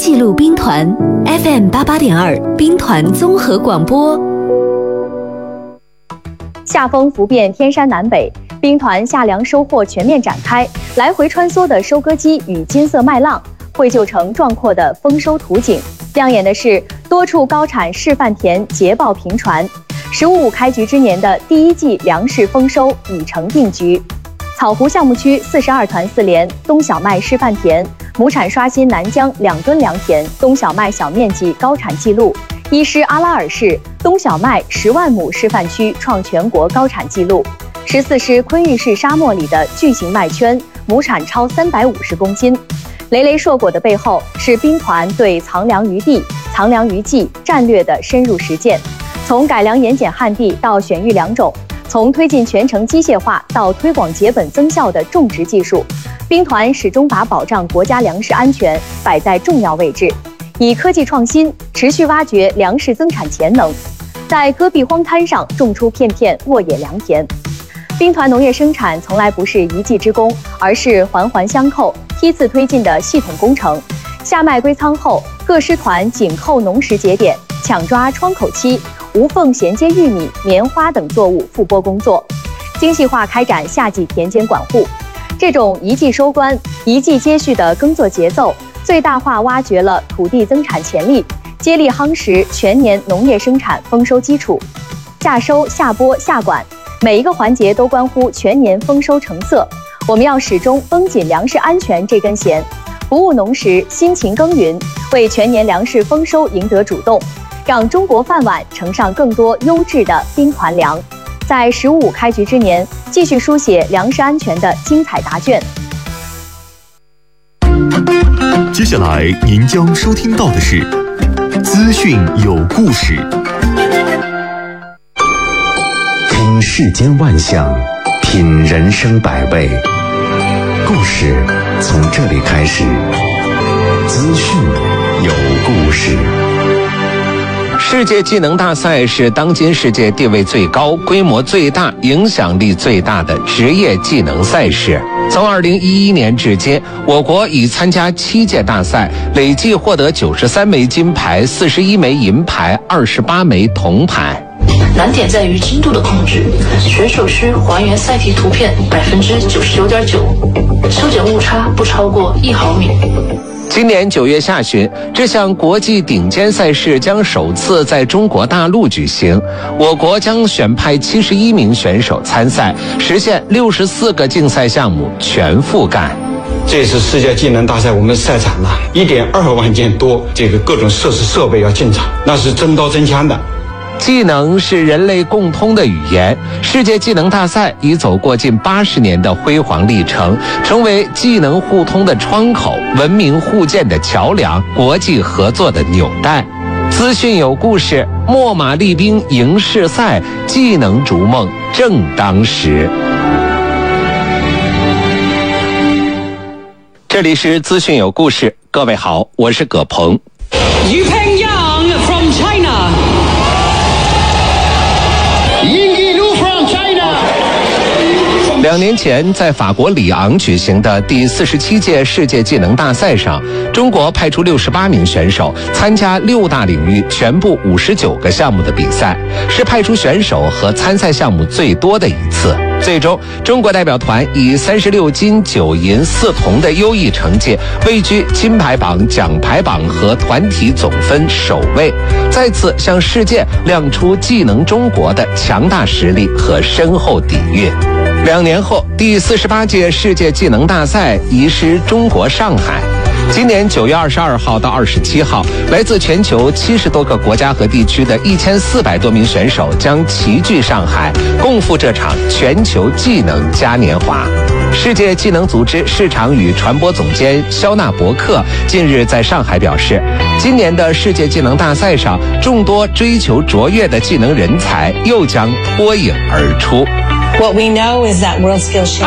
记录兵团 FM88.2 兵团综合广播。 夏风拂遍天山南北，兵团夏粮收获全面展开，来回穿梭的收割机与金色麦浪绘就成壮阔的丰收图景。亮眼的是，多处高产示范田捷报频传。15-5开局之年的第一季粮食丰收已成定局。草湖项目区42团4连冬小麦示范田，亩产刷新南疆2吨良田冬小麦小面积高产纪录。伊施阿拉尔市冬小麦10万亩示范区创全国高产纪录。14师昆玉市沙漠里的巨型麦圈，亩产超350公斤。累累硕果的背后，是兵团对藏粮于地、藏粮于技战略的深入实践。从改良盐碱旱地到选育良种，从推进全程机械化到推广节本增效的种植技术，兵团始终把保障国家粮食安全摆在重要位置，以科技创新持续挖掘粮食增产潜能，在戈壁荒滩上种出片片沃野良田。兵团农业生产从来不是一技之功，而是环环相扣、梯次推进的系统工程。夏麦归仓后，各师团紧扣农时节点，抢抓窗口期，无缝衔接玉米、棉花等作物复播工作，精细化开展夏季田间管护。这种一季收官、一季接续的耕作节奏，最大化挖掘了土地增产潜力，接力夯实全年农业生产丰收基础。夏收、夏播、夏管，每一个环节都关乎全年丰收成色。我们要始终绷紧粮食安全这根弦，不误农时，辛勤耕耘，为全年粮食丰收赢得主动，让中国饭碗盛上更多优质的兵团粮。在15-5开局之年，继续书写粮食安全的精彩答卷。 接下来您将收听到的是资讯有故事。 听世间万象，品人生百味，故事从这里开始。资讯有故事。 世界技能大赛是当今世界地位最高、规模最大、影响力最大的职业技能赛事。从2011年至今，我国已参加7届大赛，累计获得93枚金牌、41枚银牌、28枚铜牌。 难点在于精度的控制，选手需还原赛题图片99.9%，修剪误差不超过1毫米。 今年9月下旬，这项国际顶尖赛事将首次在中国大陆举行。我国将选派71名选手参赛，实现64个竞赛项目全覆盖。 这次世界技能大赛，我们赛场呢1.2万件多，各种设施设备要进场，那是真刀真枪的。 技能是人类共通的语言，世界技能大赛已走过近80年的辉煌历程，成为技能互通的窗口、文明互鉴的桥梁、国际合作的纽带。资讯有故事，秣马厉兵迎世赛，技能逐梦正当时。这里是资讯有故事，各位好，我是葛鹏。 Yupeng Yang from China. 2年前，在法国里昂举行的第47届世界技能大赛上，中国派出68名选手参加6大领域全部59个项目的比赛，是派出选手和参赛项目最多的一次。最终，中国代表团以36金9银4铜的优异成绩，位居金牌榜、奖牌榜和团体总分首位，再次向世界亮出技能中国的强大实力和深厚底蕴。2年后，第48届世界技能大赛移师中国上海。今年9月22号到27号，来自全球70多个国家和地区的1400多名选手将齐聚上海，共赴这场全球技能嘉年华。世界技能组织市场与传播总监肖纳伯克近日在上海表示，今年的世界技能大赛上，众多追求卓越的技能人才又将脱颖而出。 What we know is that WorldSkills